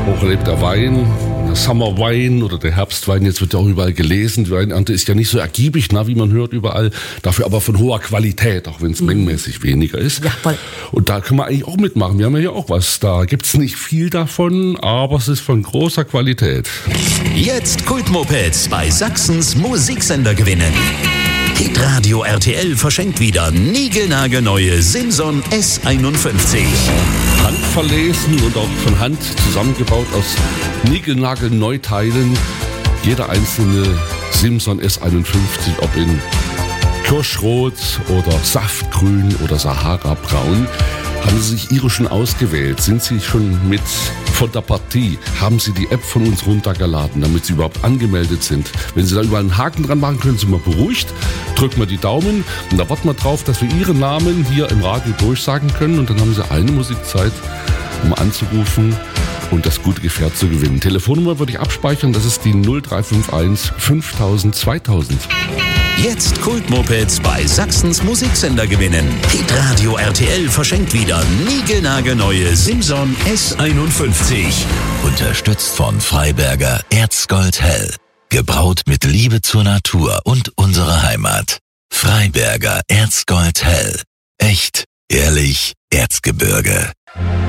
Hoch lebt der Wein, der Summer Wine oder der Herbstwein. Jetzt wird ja auch überall gelesen. Die Weinernte ist ja nicht so ergiebig, wie man hört überall. Dafür aber von hoher Qualität, auch wenn es mengenmäßig weniger ist. Ja, voll. Und da können wir eigentlich auch mitmachen. Wir haben ja hier auch was. Da gibt's nicht viel davon, aber es ist von großer Qualität. Jetzt Kultmopeds bei Sachsens Musiksender gewinnen. Hitradio RTL verschenkt wieder niegelnagelneue Simson S51. Handverlesen und auch von Hand zusammengebaut aus Niegelnagelneuteilen. Jeder einzelne Simson S51, ob in Kirschrot oder Saftgrün oder Sahara-Braun. Haben Sie sich Ihre schon ausgewählt? Sind Sie schon mit von der Partie? Haben Sie die App von uns runtergeladen, damit Sie überhaupt angemeldet sind? Wenn Sie da überall einen Haken dran machen, können Sie mal beruhigt. Drücken wir die Daumen und da warten wir drauf, dass wir Ihren Namen hier im Radio durchsagen können. Und dann haben Sie eine Musikzeit, um anzurufen und das gute Gefährt zu gewinnen. Telefonnummer würde ich abspeichern, das ist die 0351 5000 2000. Jetzt Kultmopeds bei Sachsens Musiksender gewinnen. Hitradio RTL verschenkt wieder niegelnagelneue Simson S51. Unterstützt von Freiberger Erzgold Hell. Gebraut mit Liebe zur Natur und unserer Heimat. Freiberger Erzgold Hell. Echt, ehrlich, Erzgebirge.